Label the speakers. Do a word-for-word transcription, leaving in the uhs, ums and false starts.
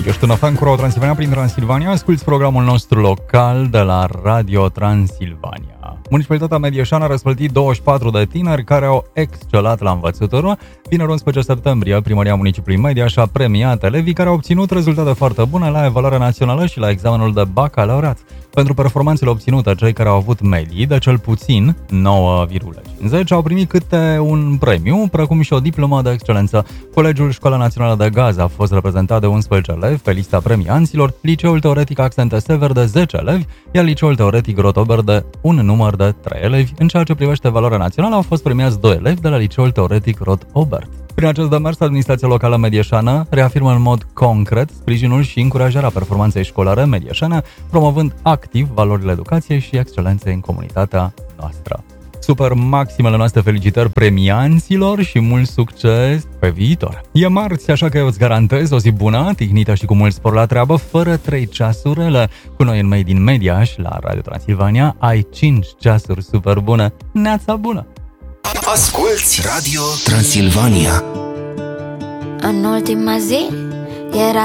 Speaker 1: Ești un fan cu Radio Transilvania prin Transilvania, asculți programul nostru local de la Radio Transilvania. Municipalitatea Medieșan a răsplătit douăzeci și patru de tineri care au excelat la învățătură. Vineri unsprezece septembrie, Primăria Municipiului Mediaș a premiat elevii care au obținut rezultate foarte bune la evaluarea națională și la examenul de bacalaureat. Pentru performanțele obținute, cei care au avut medii de cel puțin nouă virgulă cincizeci au primit câte un premiu, precum și o diplomă de excelență. Colegiul Școala Națională de Gaze a fost reprezentat de unsprezece elevi pe lista premianților, Liceul Teoretic Accente Sever de zece elevi, iar Liceul Teoretic Rotober de un număr de trei elevi. În ceea ce privește valoarea națională, au fost premiați doi elevi de la Liceul Teoretic Rotober. Prin acest demers, administrația locală medieșană reafirmă în mod concret sprijinul și încurajarea performanței școlare medieșane, promovând activ valorile educației și excelenței în comunitatea noastră. Super maximele noastre felicitări premianților și mult succes pe viitor! E marți, așa că eu îți garantez o zi bună, tihnită și cu mult spor la treabă, fără trei ceasurele. Cu noi în Made in Mediaș, la Radio Transilvania, ai cinci ceasuri super bune. Neața bună!
Speaker 2: Asculți Radio Transilvania.
Speaker 3: În ultima zi era